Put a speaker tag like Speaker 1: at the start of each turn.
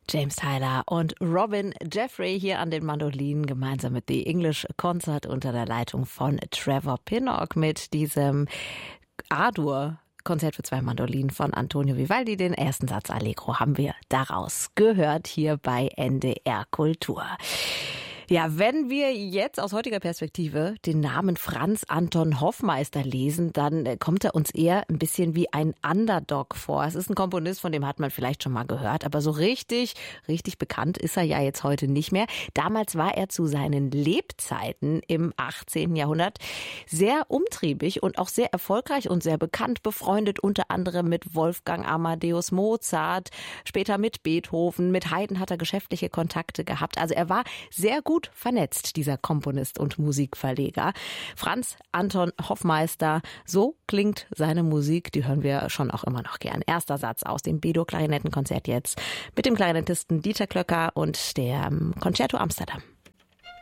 Speaker 1: James Tyler und Robin Jeffrey hier an den Mandolinen gemeinsam mit The English Concert unter der Leitung von Trevor Pinnock mit diesem A-Dur. Konzert für 2 Mandolinen von Antonio Vivaldi. Den ersten Satz Allegro haben wir daraus gehört hier bei NDR Kultur. Ja, wenn wir jetzt aus heutiger Perspektive den Namen Franz Anton Hoffmeister lesen, dann kommt er uns eher ein bisschen wie ein Underdog vor. Es ist ein Komponist, von dem hat man vielleicht schon mal gehört, aber so richtig bekannt ist er ja jetzt heute nicht mehr. Damals war er zu seinen Lebzeiten im 18. Jahrhundert sehr umtriebig und auch sehr erfolgreich und sehr bekannt, befreundet unter anderem mit Wolfgang Amadeus Mozart, später mit Beethoven, mit Haydn hat er geschäftliche Kontakte gehabt. Also er war sehr gut vernetzt, dieser Komponist und Musikverleger. Franz Anton Hoffmeister, so klingt seine Musik, die hören wir schon auch immer noch gern. Erster Satz aus dem B-Dur Klarinettenkonzert jetzt mit dem Klarinettisten Dieter Klöcker und der Concerto Amsterdam.